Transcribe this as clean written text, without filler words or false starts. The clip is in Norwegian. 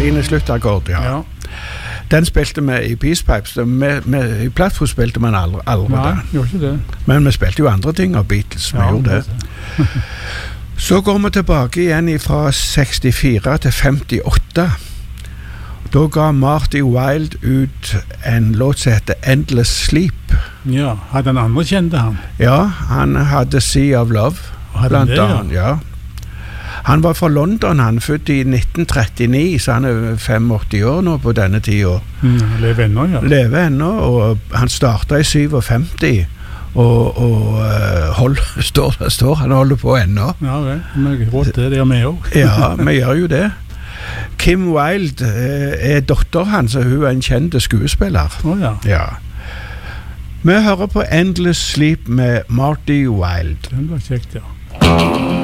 fin sluttakkord, ja. Den spilte vi i Peace Pipes. I Plattfot spilte man aldri Nei, gjorde ikke det. Men vi spilte jo andre ting av Beatles. Vi gjorde det. Så går vi tilbake igjen fra 64 til 58. Da ga Marty Wilde ut en låt som heter Endless Sleep. Ja, hadde den andre kjente han? Ja, han hadde Sea of Love, blant annet, ja. Han var fra London, han født i 1939, så han 85 år nå på denne tiden. Lever ennå, ja. Lever ennå, og han startet i 57, og han holder på ennå. Ja, vel, men råd det er vi også. Ja, vi gjør jo det. Kim Wilde dotter hans, og hun en kjent skuespiller. Ja. Vi hører på Endless Sleep med Marty Wilde. Den var kjekt, ja.